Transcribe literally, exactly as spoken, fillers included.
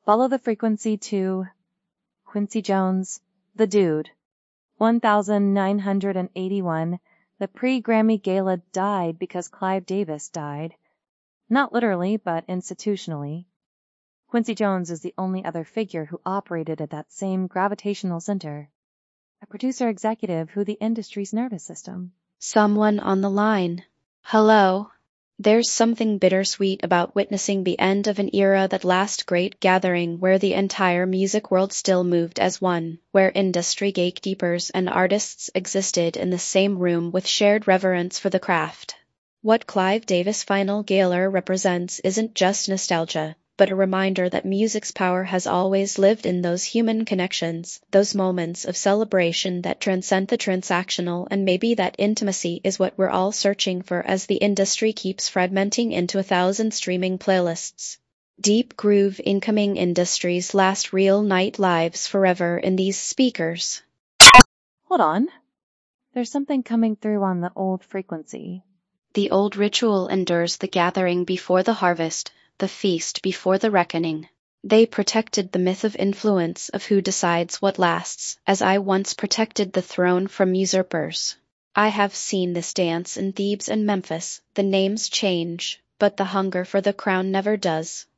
Follow the frequency to Quincy Jones, The Dude. one thousand nine hundred eighty-one, the pre-Grammy Gala died because Clive Davis died. Not literally, but institutionally. Quincy Jones is the only other figure who operated at that same gravitational center. A producer executive who the industry's nervous system. Someone on the line. Hello. There's something bittersweet about witnessing the end of an era, that last great gathering where the entire music world still moved as one, where industry gatekeepers and artists existed in the same room with shared reverence for the craft. What Clive Davis' final gala represents isn't just nostalgia, but a reminder that music's power has always lived in those human connections, those moments of celebration that transcend the transactional, and maybe that intimacy is what we're all searching for as the industry keeps fragmenting into a thousand streaming playlists. Deep groove incoming, industry's last real night lives forever in these speakers. Hold on. There's something coming through on the old frequency. The old ritual endures, the gathering before the harvest, the feast before the reckoning. They protected the myth of influence, of who decides what lasts, as I once protected the throne from usurpers. I have seen this dance in Thebes and Memphis. The names change, but the hunger for the crown never does.